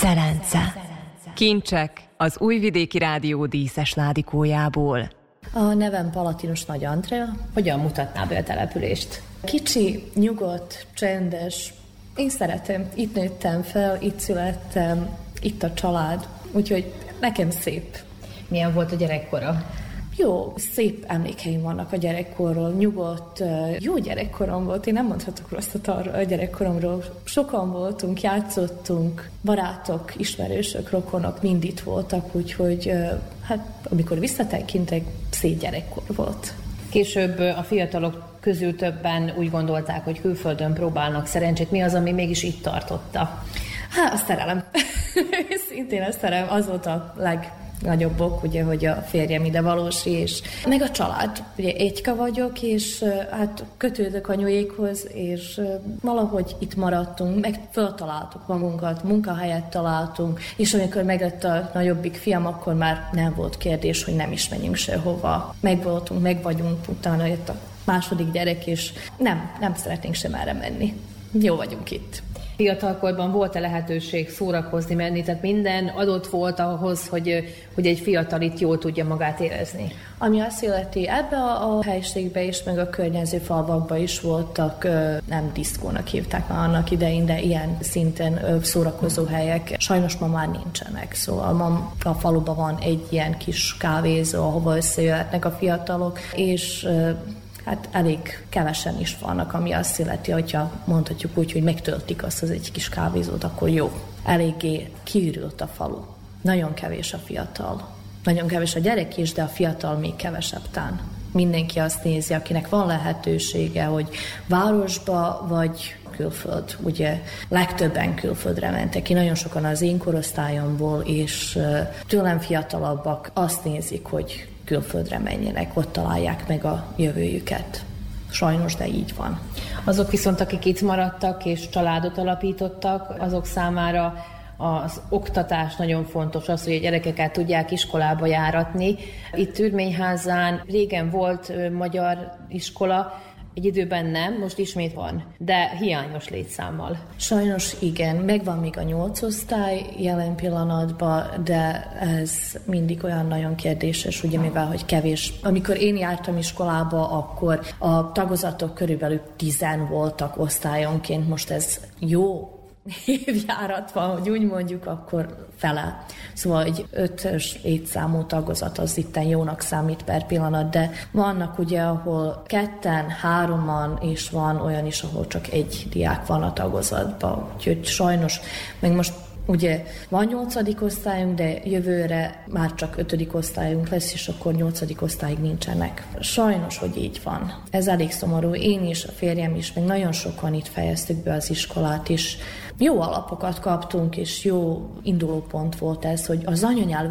Szerence. Kincsek az Újvidéki Rádió díszes ládikójából. A nevem Palatinus Nagy Andrea. Hogyan mutatná be a települést? Kicsi, nyugodt, csendes. Én szeretem. Itt nőttem fel, itt születtem, itt a család. Úgyhogy nekem szép. Milyen volt a gyerekkora? Jó, szép emlékeim vannak a gyerekkorról, nyugodt, jó gyerekkorom volt, én nem mondhatok rosszat a gyerekkoromról. Sokan voltunk, játszottunk, barátok, ismerősök, rokonok mind itt voltak, úgyhogy hát amikor visszatekintek, szép gyerekkor volt. Később a fiatalok közül többen úgy gondolták, hogy külföldön próbálnak szerencsét. Mi az, ami mégis itt tartotta? A szerelem. Szintén a szerelem, az volt a legnagyobb ok, ugye, hogy a férjem ide valósi, és meg a család. Ugye egyka vagyok, és hát kötődök anyuékhoz, és valahogy itt maradtunk, meg föltaláltuk magunkat, munkahelyet találtunk, és amikor meglett a nagyobbik fiam, akkor már nem volt kérdés, hogy nem is menjünk sehova. Megvoltunk, megvagyunk, utána jött a második gyerek, és nem szeretnénk sem erre menni. Jó vagyunk itt. Fiatalkorban volt-e lehetőség szórakozni, menni? Tehát minden adott volt ahhoz, hogy egy fiatal itt jól tudja magát érezni? Ami azt illeti, ebbe a helységbe is, meg a környező falvakba is voltak, nem diszkónak hívták már annak idején, de ilyen szinten szórakozó helyek. Sajnos ma már nincsenek. Szóval ma a faluban van egy ilyen kis kávézó, ahova összejöhetnek a fiatalok, és hát elég kevesen is vannak, ami azt illeti, hogyha mondhatjuk úgy, hogy megtöltik azt az egy kis kávézót, akkor jó. Eléggé kiürült a falu. Nagyon kevés a fiatal. Nagyon kevés a gyerek is, de a fiatal még kevesebb tán. Mindenki azt nézi, akinek van lehetősége, hogy városba vagy külföld. Ugye legtöbben külföldre mentek ki, nagyon sokan az én korosztályomból, és tőlem fiatalabbak azt nézik, hogy külföldre menjenek, ott találják meg a jövőjüket. Sajnos, de így van. Azok viszont, akik itt maradtak és családot alapítottak, azok számára az oktatás nagyon fontos, az, hogy a gyerekeket tudják iskolába járatni. Itt Türményházán régen volt magyar iskola, egy időben nem, most ismét van, de hiányos létszámmal. Sajnos igen, megvan még a 8 osztály jelen pillanatban, de ez mindig olyan nagyon kérdéses, ugye mivel, hogy kevés. Amikor én jártam iskolába, akkor a tagozatok körülbelül 10 voltak osztályonként, most ez jó évjárat van, hogy úgy mondjuk, akkor fele. Szóval egy 5-ös létszámú tagozat az itten jónak számít per pillanat, de vannak ugye, ahol 2-en, 3-an, és van olyan is, ahol csak egy diák van a tagozatban. Úgyhogy sajnos, meg most ugye van 8. osztályunk, de jövőre már csak 5. osztályunk lesz, és akkor 8. osztályig nincsenek. Sajnos, hogy így van. Ez elég szomorú. Én is, a férjem is, meg nagyon sokan itt fejeztük be az iskolát is. Jó alapokat kaptunk, és jó indulópont volt ez, hogy az anyanyelv